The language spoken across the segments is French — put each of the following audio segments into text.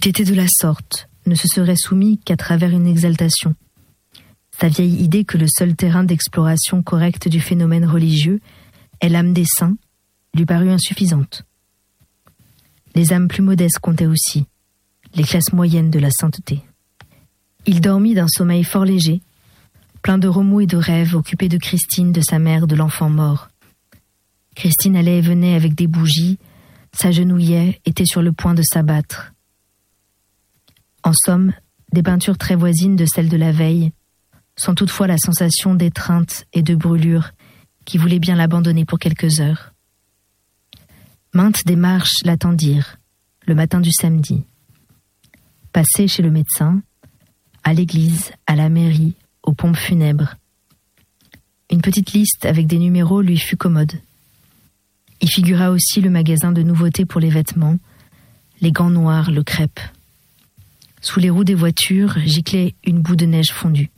été de la sorte, ne se serait soumis qu'à travers une exaltation. Sa vieille idée que le seul terrain d'exploration correcte du phénomène religieux est l'âme des saints lui parut insuffisante. Les âmes plus modestes comptaient aussi, les classes moyennes de la sainteté. Il dormit d'un sommeil fort léger, plein de remous et de rêves, occupé de Christine, de sa mère, de l'enfant mort. Christine allait et venait avec des bougies, s'agenouillait, était sur le point de s'abattre. En somme, des peintures très voisines de celles de la veille, sans toutefois la sensation d'étreinte et de brûlure qui voulait bien l'abandonner pour quelques heures. Maintes démarches l'attendirent, le matin du samedi. Passé chez le médecin, à l'église, à la mairie, aux pompes funèbres. Une petite liste avec des numéros lui fut commode. Y figura aussi le magasin de nouveautés pour les vêtements, les gants noirs, le crêpe. Sous les roues des voitures giclait une boue de neige fondue.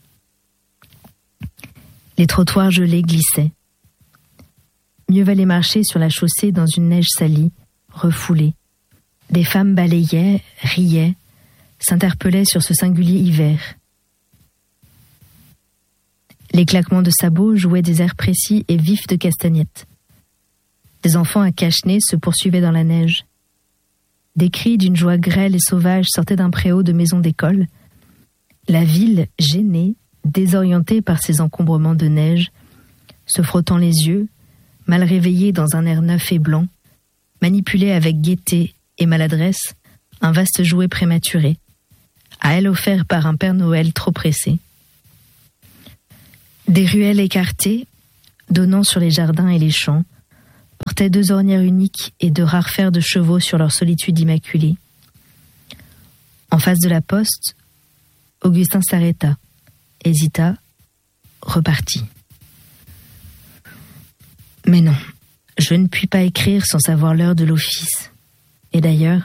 Les trottoirs gelés glissaient. Mieux valait marcher sur la chaussée dans une neige salie, refoulée. Des femmes balayaient, riaient, s'interpellaient sur ce singulier hiver. Les claquements de sabots jouaient des airs précis et vifs de castagnettes. Des enfants à cache-nez se poursuivaient dans la neige. Des cris d'une joie grêle et sauvage sortaient d'un préau de maisons d'école. La ville, gênée, désorientée par ces encombrements de neige, se frottant les yeux, mal réveillée dans un air neuf et blanc, manipulait avec gaieté et maladresse un vaste jouet prématuré, à elle offert par un Père Noël trop pressé. Des ruelles écartées, donnant sur les jardins et les champs, portaient 2 ornières uniques et de rares fers de chevaux sur leur solitude immaculée. En face de la poste, Augustin s'arrêta, hésita, repartit. Mais non, je ne puis pas écrire sans savoir l'heure de l'office. Et d'ailleurs,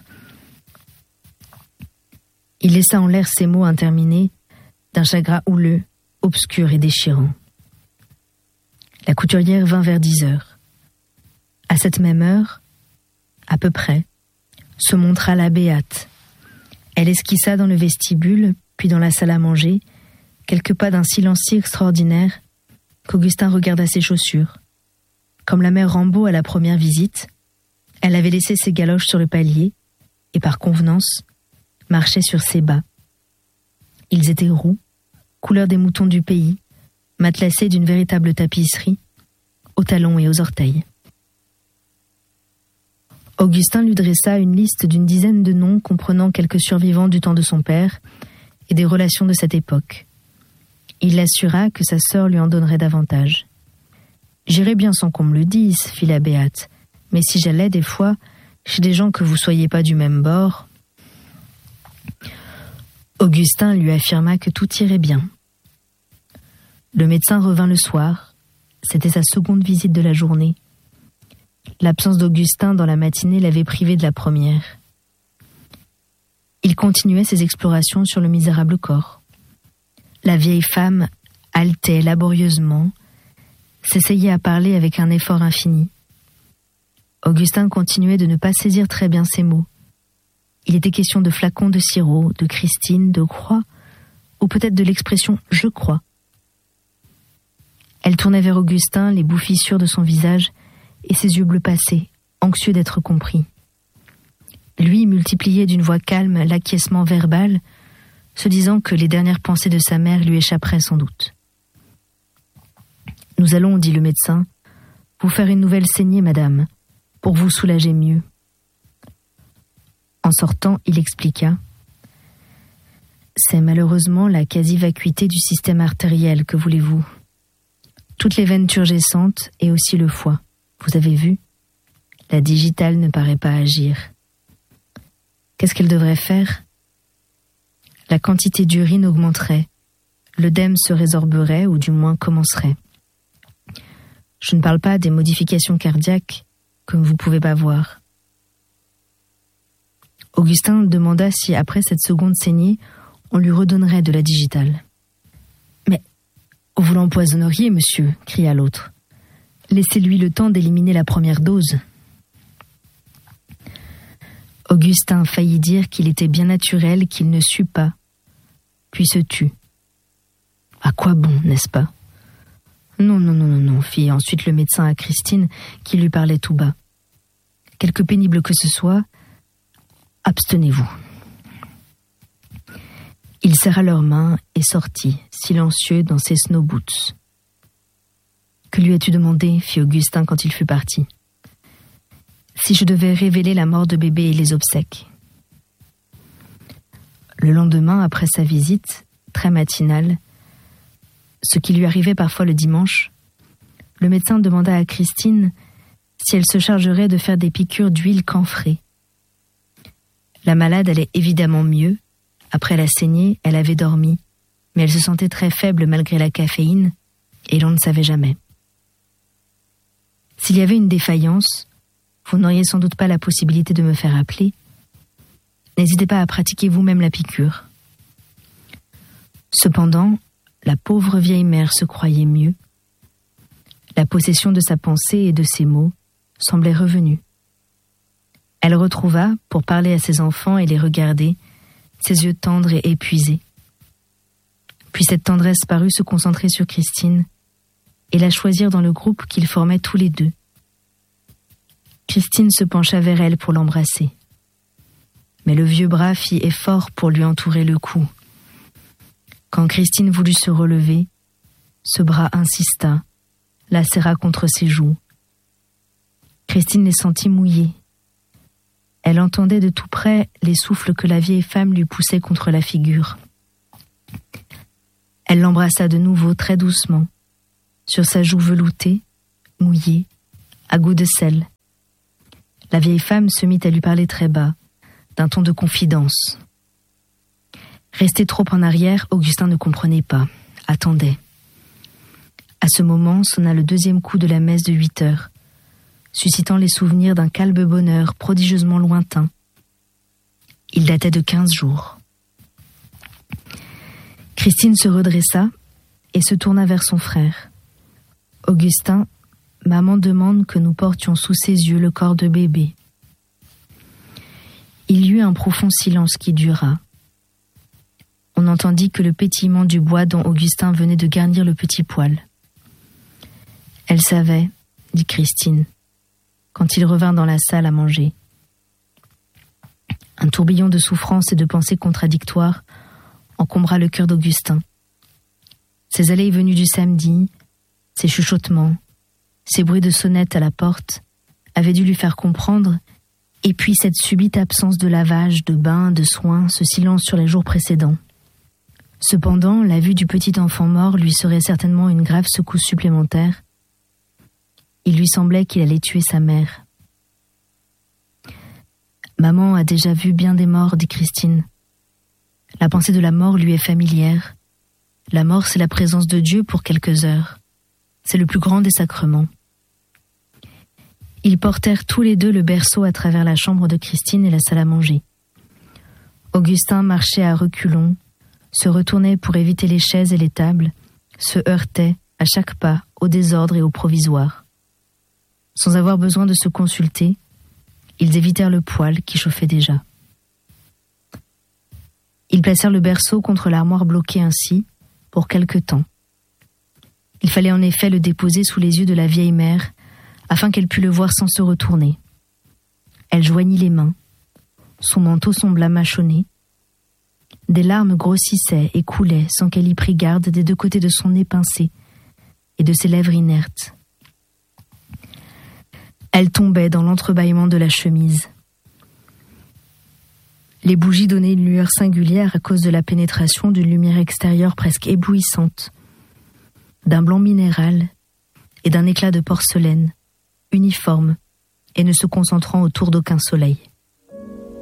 il laissa en l'air ces mots interminés d'un chagrin houleux, obscur et déchirant. La couturière vint vers 10 heures. À cette même heure, à peu près, se montra la Béate. Elle esquissa dans le vestibule, puis dans la salle à manger, quelques pas d'un silence si extraordinaire qu'Augustin regarda ses chaussures. Comme la mère Rambaud à la première visite, elle avait laissé ses galoches sur le palier et, par convenance, marchait sur ses bas. Ils étaient roux, couleur des moutons du pays, matelassés d'une véritable tapisserie, aux talons et aux orteils. Augustin lui dressa une liste d'une dizaine de noms comprenant quelques survivants du temps de son père et des relations de cette époque. Il l'assura que sa sœur lui en donnerait davantage. « J'irai bien sans qu'on me le dise, fit la Béate, mais si j'allais des fois chez des gens que vous soyez pas du même bord... » Augustin lui affirma que tout irait bien. Le médecin revint le soir, c'était sa seconde visite de la journée. L'absence d'Augustin dans la matinée l'avait privé de la première. Il continuait ses explorations sur le misérable corps. La vieille femme haletait laborieusement, s'essayait à parler avec un effort infini. Augustin continuait de ne pas saisir très bien ses mots. Il était question de flacons de sirop, de Christine, de croix, ou peut-être de l'expression « je crois ». Elle tournait vers Augustin les bouffissures de son visage et ses yeux bleus passés, anxieux d'être compris. Lui multipliait d'une voix calme l'acquiescement verbal, se disant que les dernières pensées de sa mère lui échapperaient sans doute. « Nous allons, dit le médecin, vous faire une nouvelle saignée, madame, pour vous soulager mieux. » En sortant, il expliqua. « C'est malheureusement la quasi-vacuité du système artériel, que voulez-vous. Toutes les veines turgescentes et aussi le foie. Vous avez vu? La digitale ne paraît pas agir. Qu'est-ce qu'elle devrait faire? La quantité d'urine augmenterait, l'œdème se résorberait ou du moins commencerait. Je ne parle pas des modifications cardiaques, comme vous pouvez pas voir. » Augustin demanda si, après cette seconde saignée, on lui redonnerait de la digitale. « Mais vous l'empoisonneriez, monsieur, » cria l'autre. « Laissez-lui le temps d'éliminer la première dose. » Augustin faillit dire qu'il était bien naturel qu'il ne sût pas, puis se tut. À quoi bon, n'est-ce pas ? Non, fit ensuite le médecin à Christine, qui lui parlait tout bas. Quelque pénible que ce soit, abstenez-vous. Il serra leurs mains et sortit, silencieux dans ses snow boots. Que lui as-tu demandé ? Fit Augustin quand il fut parti. Si je devais révéler la mort de bébé et les obsèques. Le lendemain, après sa visite, très matinale, ce qui lui arrivait parfois le dimanche, le médecin demanda à Christine si elle se chargerait de faire des piqûres d'huile camphrée. La malade allait évidemment mieux. Après la saignée, elle avait dormi, mais elle se sentait très faible malgré la caféine, et l'on ne savait jamais. S'il y avait une défaillance, vous n'auriez sans doute pas la possibilité de me faire appeler. N'hésitez pas à pratiquer vous-même la piqûre. Cependant, la pauvre vieille mère se croyait mieux. La possession de sa pensée et de ses mots semblait revenue. Elle retrouva, pour parler à ses enfants et les regarder, ses yeux tendres et épuisés. Puis cette tendresse parut se concentrer sur Christine et la choisir dans le groupe qu'ils formaient tous les deux. Christine se pencha vers elle pour l'embrasser. Mais le vieux bras fit effort pour lui entourer le cou. Quand Christine voulut se relever, ce bras insista, la serra contre ses joues. Christine les sentit mouillés. Elle entendait de tout près les souffles que la vieille femme lui poussait contre la figure. Elle l'embrassa de nouveau très doucement, sur sa joue veloutée, mouillée, à goût de sel. La vieille femme se mit à lui parler très bas, d'un ton de confidence. Resté trop en arrière, Augustin ne comprenait pas, attendait. À ce moment sonna le deuxième coup de la messe de 8 heures, suscitant les souvenirs d'un calme bonheur prodigieusement lointain. Il datait de 15 jours. Christine se redressa et se tourna vers son frère. « Augustin, maman demande que nous portions sous ses yeux le corps de bébé. » Il y eut un profond silence qui dura. On n'entendit que le pétillement du bois dont Augustin venait de garnir le petit poêle. « Elle savait, » dit Christine, quand il revint dans la salle à manger. Un tourbillon de souffrance et de pensées contradictoires encombra le cœur d'Augustin. Ses allées et venues du samedi, ses chuchotements, ses bruits de sonnette à la porte avaient dû lui faire comprendre, et puis cette subite absence de lavage, de bain, de soins, ce silence sur les jours précédents. Cependant, la vue du petit enfant mort lui serait certainement une grave secousse supplémentaire. Il lui semblait qu'il allait tuer sa mère. « Maman a déjà vu bien des morts, dit Christine. La pensée de la mort lui est familière. La mort, c'est la présence de Dieu pour quelques heures. C'est le plus grand des sacrements. » Ils portèrent tous les deux le berceau à travers la chambre de Christine et la salle à manger. Augustin marchait à reculons, se retournait pour éviter les chaises et les tables, se heurtait, à chaque pas, au désordre et au provisoire. Sans avoir besoin de se consulter, ils évitèrent le poêle qui chauffait déjà. Ils placèrent le berceau contre l'armoire bloquée ainsi, pour quelque temps. Il fallait en effet le déposer sous les yeux de la vieille mère, afin qu'elle pût le voir sans se retourner. Elle joignit les mains. Son manteau sembla mâchonné. Des larmes grossissaient et coulaient sans qu'elle y prît garde des deux côtés de son nez pincé et de ses lèvres inertes. Elle tombait dans l'entrebâillement de la chemise. Les bougies donnaient une lueur singulière à cause de la pénétration d'une lumière extérieure presque éblouissante, d'un blanc minéral et d'un éclat de porcelaine, uniforme et ne se concentrant autour d'aucun soleil.